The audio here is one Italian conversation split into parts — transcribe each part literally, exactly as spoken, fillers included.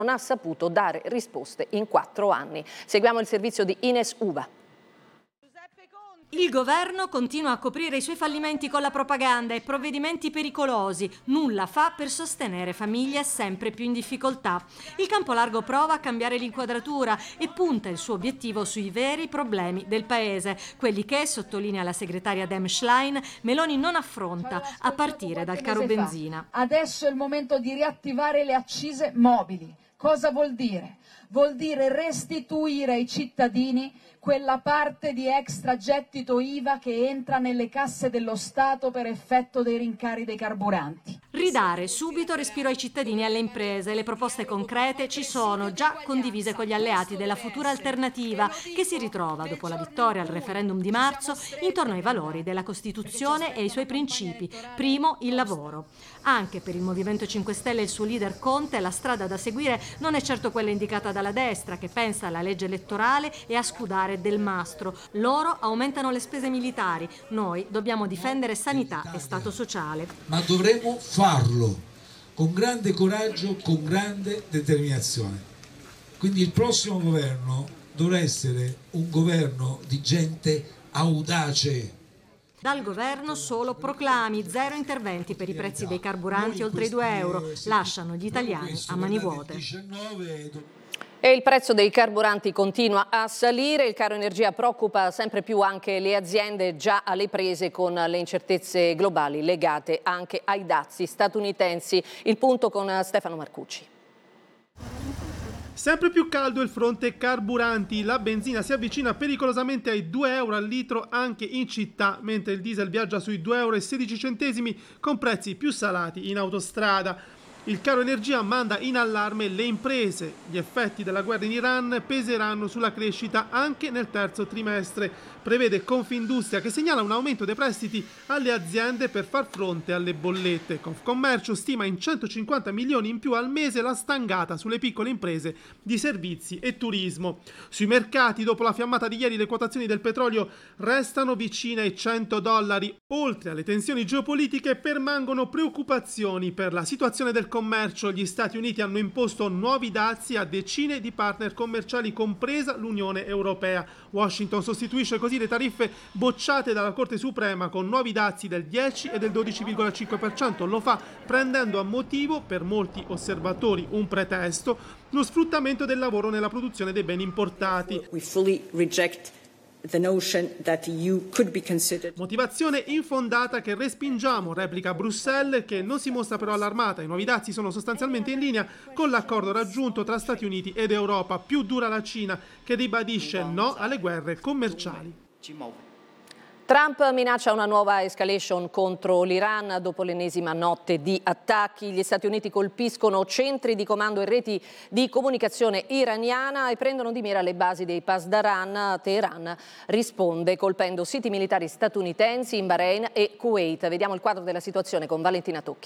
non ha saputo dare risposte in quattro anni. Seguiamo il servizio di Ines Uva. Il governo continua a coprire i suoi fallimenti con la propaganda e provvedimenti pericolosi. Nulla fa per sostenere famiglie sempre più in difficoltà. Il campo largo prova a cambiare l'inquadratura e punta il suo obiettivo sui veri problemi del paese, quelli che, sottolinea la segretaria Dem Schlein, Meloni non affronta, a partire dal caro benzina. Adesso è il momento di riattivare le accise mobili. Cosa vuol dire? Vuol dire restituire ai cittadini quella parte di extragettito I V A che entra nelle casse dello Stato per effetto dei rincari dei carburanti. Ridare subito respiro ai cittadini e alle imprese. Le proposte concrete ci sono, già condivise con gli alleati della futura alternativa, che si ritrova, dopo la vittoria al referendum di marzo, intorno ai valori della Costituzione e ai suoi principi. Primo, il lavoro. Anche per il Movimento cinque Stelle e il suo leader Conte, la strada da seguire non è certo quella indicata dalla destra, che pensa alla legge elettorale e a scudare del mastro. Loro aumentano le spese militari, noi dobbiamo difendere sanità e stato sociale. Ma dovremo farlo con grande coraggio, con grande determinazione. Quindi il prossimo governo dovrà essere un governo di gente audace. Dal governo solo proclami, zero interventi per i prezzi dei carburanti oltre i due euro, lasciano gli italiani a mani vuote. E il prezzo dei carburanti continua a salire, il caro energia preoccupa sempre più anche le aziende già alle prese con le incertezze globali legate anche ai dazi statunitensi. Il punto con Stefano Marcucci. Sempre più caldo il fronte carburanti, la benzina si avvicina pericolosamente ai due euro al litro anche in città, mentre il diesel viaggia sui due euro e sedici centesimi con prezzi più salati in autostrada. Il caro energia manda in allarme le imprese. Gli effetti della guerra in Iran peseranno sulla crescita anche nel terzo trimestre. Prevede Confindustria, che segnala un aumento dei prestiti alle aziende per far fronte alle bollette. Confcommercio stima in centocinquanta milioni in più al mese la stangata sulle piccole imprese di servizi e turismo. Sui mercati, dopo la fiammata di ieri, le quotazioni del petrolio restano vicine ai cento dollari. Oltre alle tensioni geopolitiche, permangono preoccupazioni per la situazione del commercio. Gli Stati Uniti hanno imposto nuovi dazi a decine di partner commerciali, compresa l'Unione Europea. Washington sostituisce così le tariffe bocciate dalla Corte Suprema con nuovi dazi del dieci e del dodici virgola cinque per cento. Lo fa prendendo a motivo, per molti osservatori un pretesto, lo sfruttamento del lavoro nella produzione dei beni importati. We fully reject the notion that E U could be considered. Motivazione infondata che respingiamo, replica Bruxelles, che non si mostra però allarmata. I nuovi dazi sono sostanzialmente in linea con l'accordo raggiunto tra Stati Uniti ed Europa. Più dura la Cina, che ribadisce no alle guerre commerciali. Trump minaccia una nuova escalation contro l'Iran dopo l'ennesima notte di attacchi. Gli Stati Uniti colpiscono centri di comando e reti di comunicazione iraniana e prendono di mira le basi dei Pasdaran. Teheran risponde colpendo siti militari statunitensi in Bahrain e Kuwait. Vediamo il quadro della situazione con Valentina Tocchi.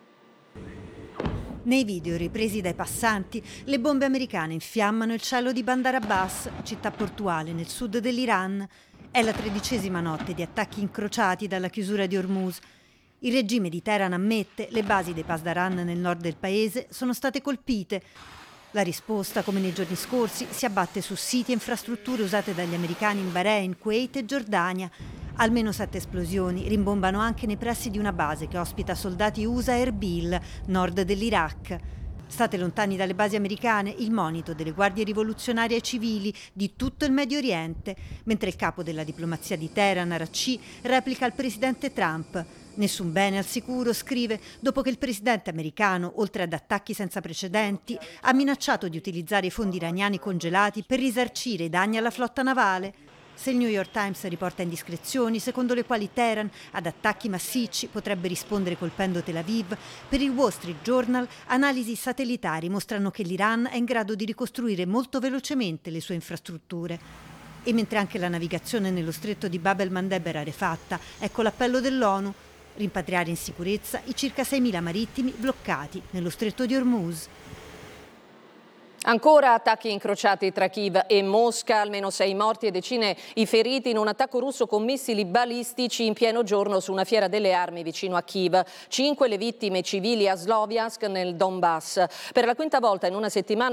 Nei video ripresi dai passanti, le bombe americane infiammano il cielo di Bandar Abbas, città portuale nel sud dell'Iran. È la tredicesima notte di attacchi incrociati dalla chiusura di Hormuz. Il regime di Teheran ammette le basi dei Pasdaran nel nord del paese sono state colpite. La risposta, come nei giorni scorsi, si abbatte su siti e infrastrutture usate dagli americani in Bahrain, Kuwait e Giordania. Almeno sette esplosioni rimbombano anche nei pressi di una base che ospita soldati U S A a Erbil, nord dell'Iraq. State lontani dalle basi americane, il monito delle guardie rivoluzionarie civili di tutto il Medio Oriente, mentre il capo della diplomazia di Teheran, Araghchi, replica al presidente Trump. Nessun bene al sicuro, scrive, dopo che il presidente americano, oltre ad attacchi senza precedenti, ha minacciato di utilizzare i fondi iraniani congelati per risarcire i danni alla flotta navale. Se il New York Times riporta indiscrezioni secondo le quali Teheran ad attacchi massicci potrebbe rispondere colpendo Tel Aviv, per il Wall Street Journal analisi satellitari mostrano che l'Iran è in grado di ricostruire molto velocemente le sue infrastrutture. E mentre anche la navigazione nello stretto di Bab el-Mandeb era rarefatta, ecco l'appello dell'ONU: rimpatriare in sicurezza i circa seimila marittimi bloccati nello stretto di Hormuz. Ancora attacchi incrociati tra Kiev e Mosca, almeno sei morti e decine i feriti in un attacco russo con missili balistici in pieno giorno su una fiera delle armi vicino a Kiev. Cinque le vittime civili a Sloviansk nel Donbass. Per la quinta volta in una settimana